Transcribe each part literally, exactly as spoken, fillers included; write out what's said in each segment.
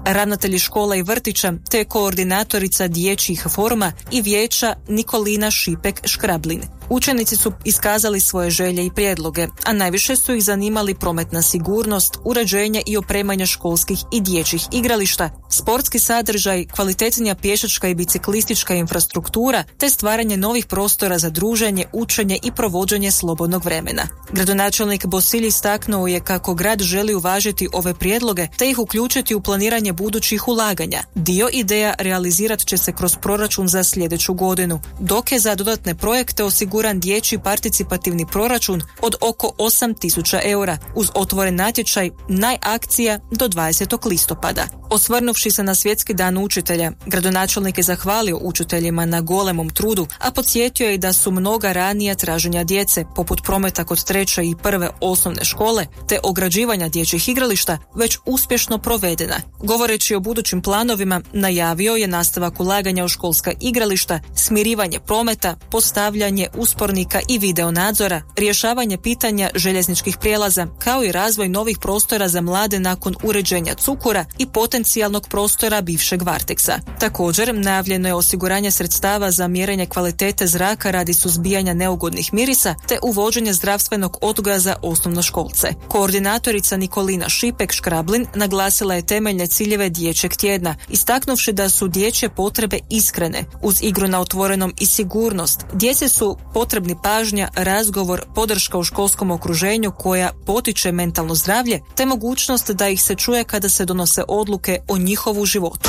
ravnatelji škola i vrtića te koordinatorica dječjih foruma i vijeća Nikolina Šipek-Škrablin. Učenici su iskazali svoje želje i prijedloge, a najviše su ih zanimali prometna sigurnost, uređenje i opremanje školskih i dječjih igrališta, sportski sadržaj, kvalitetnija pješačka i biciklistička infrastruktura te stvaranje novih prostora za druženje, učenje i provođenje slobodnog vremena. Gradonačelnik Bosilj istaknuo je kako grad želi uvažiti ove prijedloge te ih uključiti u planiranje budućih ulaganja. Dio ideja realizirat će se kroz proračun za sljedeću godinu, dok je za dodatne projekte osiguran dječji participativni proračun od oko osam tisuća eura uz otvoren natječaj Najakcija do dvadesetog listopada. Osvrnuvši se na Svjetski dan učitelja, gradonačelnik je zahvalio učiteljima na golemom trudu, a podsjetio je da su mnoga ranija traženja djece, poput prometa kod treće i prve osnovne škole, te ograđivanja dječjih igrališta, već uspješno provedena. Govoreći o budućim planovima, najavio je nastavak ulaganja u školska igrališta, smirivanje prometa, postavljanje uspornika i videonadzora, rješavanje pitanja željezničkih prijelaza, kao i razvoj novih prostora za mlade nakon uređenja Cukura i potencijalnog prostora bivšeg Varteksa. Također, najavljeno je osiguranje sredstava za mjerenje kvalitete zraka radi suzbijanja neugodnih mirisa te uvođenje zdravstvenog odgoja za osnovnoškolce. Koordinatorica Nikolina Šipek-Škrablin naglasila je temeljne ciljeve dječjeg tjedna, istaknuvši da su dječje potrebe iskrene. Uz igru na otvorenom i sigurnost, djeci su potrebni pažnja, razgovor, podrška u školskom okruženju koja potiče mentalno zdravlje, te mogućnost da ih se čuje kada se donose odluke o njihovu životu.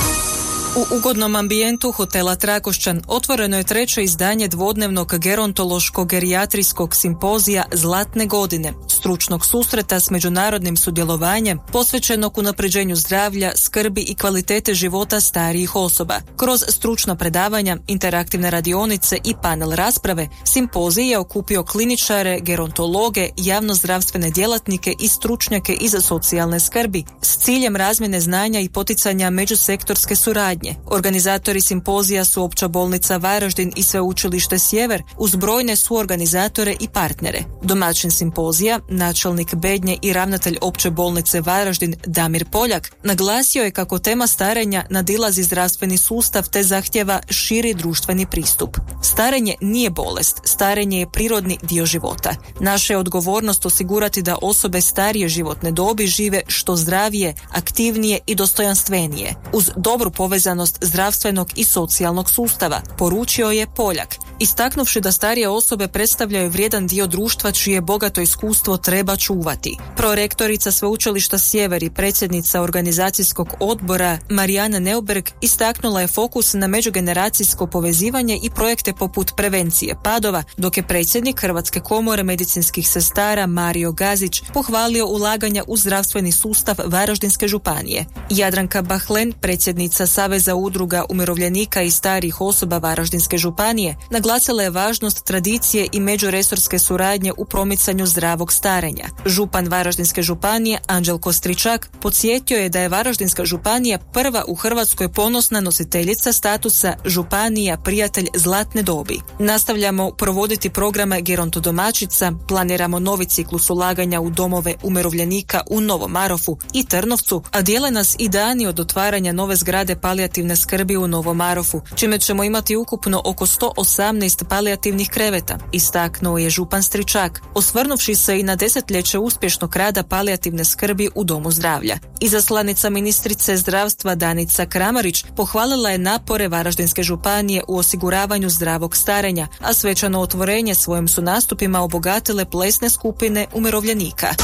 U ugodnom ambijentu hotela Trakošćan otvoreno je treće izdanje dvodnevnog gerontološko-gerijatrijskog simpozija Zlatne godine, stručnog susreta s međunarodnim sudjelovanjem posvećenog unapređenju zdravlja, skrbi i kvalitete života starijih osoba. Kroz stručna predavanja, interaktivne radionice i panel rasprave, simpozij je okupio kliničare, gerontologe, javnozdravstvene djelatnike i stručnjake iz socijalne skrbi s ciljem razmjene znanja i poticanja međusektorske suradnje. Organizatori simpozija su Opća bolnica Varaždin i Sveučilište Sjever uz brojne suorganizatore i partnere. Domaćin simpozija, načelnik Bednje i ravnatelj Opće bolnice Varaždin Damir Poljak, naglasio je kako tema starenja nadilazi zdravstveni sustav te zahtjeva širi društveni pristup. Starenje nije bolest, starenje je prirodni dio života. Naša je odgovornost osigurati da osobe starije životne dobi žive što zdravije, aktivnije i dostojanstvenije, uz dobru povezanost zdravstvenog i socijalnog sustava, poručio je Poljak, istaknuvši da starije osobe predstavljaju vrijedan dio društva čije bogato iskustvo treba čuvati. Prorektorica Sveučilišta Sjever i predsjednica organizacijskog odbora Marijana Neuberg istaknula je fokus na međugeneracijsko povezivanje i projekte poput prevencije padova, dok je predsjednik Hrvatske komore medicinskih sestara Mario Gazić pohvalio ulaganja u zdravstveni sustav Varaždinske županije. Jadranka Bahlen, predsjednica Saveza udruga umirovljenika i starijih osoba Varaždinske županije, naglasila je važnost tradicije i međuresorske suradnje u promicanju zdravog starenja. Župan Varaždinske županije Anđelko Stričak podsjetio je da je Varaždinska županija prva u Hrvatskoj ponosna nositeljica statusa županija prijatelj zlatne dobi. Nastavljamo provoditi programe gerontodomaćica, planiramo novi ciklus ulaganja u domove umirovljenika u Novom Marofu i Trnovcu, a dijele nas i dani od otvaranja nove zgrade palijativne skrbi u Novom Marofu, čime ćemo imati ukupno oko sto osamnaest palijativnih kreveta, istaknuo je župan Stričak, osvrnuvši se i na desetljeće uspješnog rada palijativne skrbi u Domu zdravlja. Izaslanica ministrice zdravstva Danica Kramarić pohvalila je napore Varaždinske županije u osiguravanju zdravog starenja, a svečano otvorenje svojim su nastupima obogatile plesne skupine umirovljenika.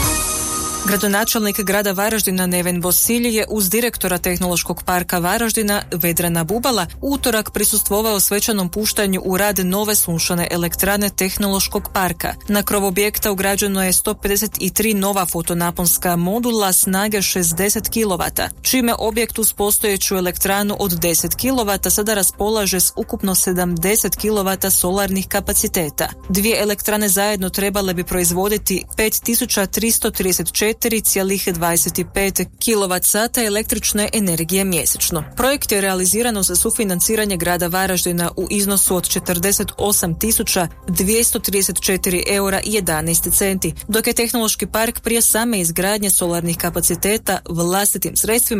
Gradonačelnik grada Varaždina Neven Bosilj je uz direktora Tehnološkog parka Varaždina Vedrana Bubala u utorak prisustvovao svečanom puštanju u rad nove sunčane elektrane Tehnološkog parka. Na krov objekta ugrađeno je sto pedeset tri nova fotonaponska modula snage šezdeset kilovata, čime objekt uz postojeću elektranu od deset kilovata sada raspolaže s ukupno sedamdeset kilovata solarnih kapaciteta. Dvije elektrane zajedno trebale bi proizvoditi pet tisuća tristo trideset četiri zarez dvadeset pet kilovat sata električne energije mjesečno. Projekt je realiziran uz sufinanciranje grada Varaždina u iznosu od četrdeset osam tisuća dvjesto trideset četiri eura i jedanaest centi, dok je Tehnološki park prije same izgradnje solarnih kapaciteta vlastitim sredstvima